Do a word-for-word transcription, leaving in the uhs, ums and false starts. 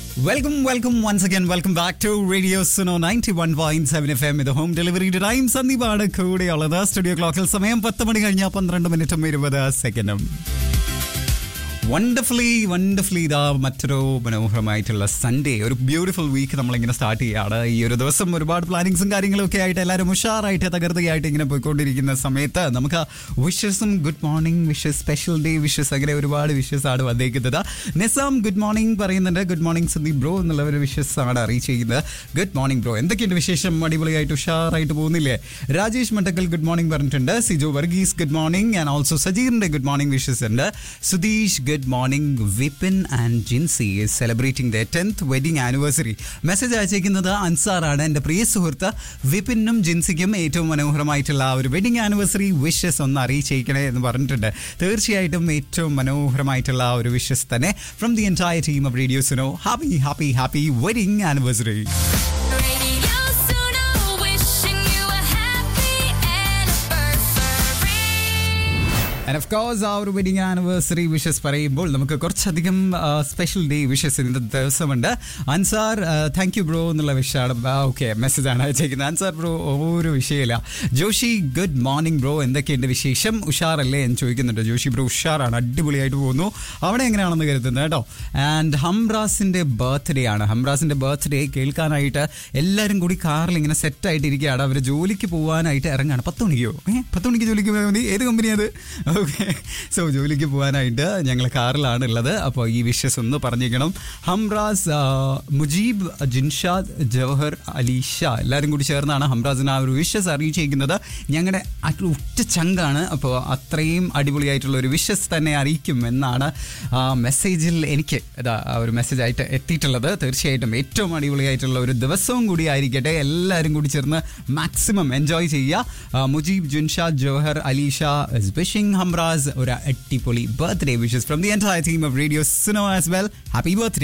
Welcome, welcome once again. Welcome back to Radio Suno ninety-one point seven F M. ഇത് home delivery time സന്ദീപാണ് കൂടെയുള്ളത്. Studio ക്ലോക്കിൽ സമയം പത്ത് മണി കഴിഞ്ഞ പന്ത്രണ്ട് മിനിറ്റും ഇരുപത് സെക്കൻഡും. വണ്ടർഫുള്ളി വണ്ടർഫുള്ളി ഇതാ മറ്റൊരു മനോഹരമായിട്ടുള്ള സൺഡേ, ഒരു ബ്യൂട്ടിഫുൾ വീക്ക് നമ്മളിങ്ങനെ സ്റ്റാർട്ട് ചെയ്യുകയാണ്. ഈ ഒരു ദിവസം ഒരുപാട് പ്ലാനിങ്സും കാര്യങ്ങളൊക്കെ ആയിട്ട് എല്ലാവരും ഉഷാറായിട്ട് തകർത്തയായിട്ട് ഇങ്ങനെ പോയിക്കൊണ്ടിരിക്കുന്ന സമയത്ത് നമുക്ക് വിഷസും good morning wishes, special day wishes, അങ്ങനെ ഒരുപാട് വിഷസ് ആണ് വന്നേക്കുന്നത്. നിസാം ഗുഡ് മോർണിംഗ് പറയുന്നുണ്ട്. ഗുഡ് മോർണിംഗ് സന്ദീപ് ബ്രോ എന്നുള്ള ഒരു വിഷസ് ആണ് അറിയിച്ചിരിക്കുന്നത്. ഗുഡ് മോർണിംഗ് ബ്രോ, എന്തൊക്കെയുണ്ട് വിശേഷം? അടിപൊളിയായിട്ട് ഉഷാറായിട്ട് പോകുന്നില്ലേ? രാജേഷ് മട്ടക്കൽ ഗുഡ് മോർണിംഗ് പറഞ്ഞിട്ടുണ്ട്. Sijo Varghese good morning and also സജീറിന്റെ good morning wishes ഉണ്ട്. Sudheesh good morning. Vipin and Jinsi is celebrating their tenth wedding anniversary. Message അയച്ചേക്കുന്നത് അൻസാറാണ്. എൻ്റെ പ്രിയ സുഹൃത്ത് വിപിനും ജിൻസിക്കും ഏറ്റവും മനോഹരമായിട്ടുള്ള ഒരു വെഡിങ് ആനിവേഴ്സറി വിഷസ് ഒന്ന് അറിയിച്ചേക്കണേ എന്ന് പറഞ്ഞിട്ടുണ്ട്. തീർച്ചയായിട്ടും ഏറ്റവും മനോഹരമായിട്ടുള്ള ഒരു വിഷസ് തന്നെ from the entire team of radio Suno. Happy happy happy wedding anniversary. And of course, ആ ഒരു വെഡിങ് ആനിവേഴ്സറി വിഷസ് പറയുമ്പോൾ നമുക്ക് കുറച്ചധികം സ്പെഷ്യൽ ഡേ വിഷസ് ഇന്നത്തെ ദിവസമുണ്ട്. അൻസാർ താങ്ക് യു ബ്രോ എന്നുള്ള വിഷയമാണ്. ഓക്കെ, മെസ്സേജാണ് അയച്ചേക്കുന്നത്. അൻസാർ ബ്രോ ഒരു വിഷയമില്ല. ജോഷി ഗുഡ് മോർണിംഗ് ബ്രോ, എന്തൊക്കെയുണ്ട് വിശേഷം? ഉഷാറല്ലേ എന്ന് ചോദിക്കുന്നുണ്ട്. ജോഷി ബ്രോ ഉഷാറാണ്, അടിപൊളിയായിട്ട് പോകുന്നു. അവിടെ എങ്ങനെയാണെന്ന് കരുതുന്നത് കേട്ടോ. ആൻഡ് ഹംറാസിൻ്റെ ബർത്ത്ഡേ ആണ്. ഹംറാസിൻ്റെ ബർത്ത്ഡേ കേൾക്കാനായിട്ട് എല്ലാവരും കൂടി കാറിൽ ഇങ്ങനെ സെറ്റായിട്ട് ഇരിക്കുകയാണ്. അവർ ജോലിക്ക് പോകാനായിട്ട് ഇറങ്ങുകയാണ്. പത്ത് മണിക്കോ ഏ പത്ത് മണിക്ക് ജോലിക്ക് പോയാൽ മതി. ഏത് കമ്പനി അത്? ഓക്കെ, സോ ജോലിക്ക് പോകാനായിട്ട് ഞങ്ങൾ കാറിലാണ് ഉള്ളത്. അപ്പോൾ ഈ വിഷസ് ഒന്ന് പറഞ്ഞേക്കണം. ഹംറാസ്, മുജീബ്, ജിൻഷാദ്, ജവഹർ, അലീഷ എല്ലാവരും കൂടി ചേർന്നാണ് ഹംറാസിന് ആ ഒരു വിഷസ് അറിയിച്ചിരിക്കുന്നത്. ഞങ്ങളുടെ ഉറ്റ ചങ്കാണ്. അപ്പോൾ അത്രയും അടിപൊളിയായിട്ടുള്ള ഒരു വിഷസ് തന്നെ അറിയിക്കും എന്നാണ് മെസ്സേജിൽ എനിക്ക് ഇതാ ഒരു മെസ്സേജായിട്ട് എത്തിയിട്ടുള്ളത്. തീർച്ചയായിട്ടും ഏറ്റവും അടിപൊളിയായിട്ടുള്ള ഒരു ദിവസവും കൂടി ആയിരിക്കട്ടെ. എല്ലാവരും കൂടി ചേർന്ന് മാക്സിമം എൻജോയ് ചെയ്യുക. Mujeeb, Jinshad, Jawahar, Alisha is wishing Hamraz ഒരു അടിപൊളി birthday wishes from the entire team of Radio Suno as well. Happy birthday.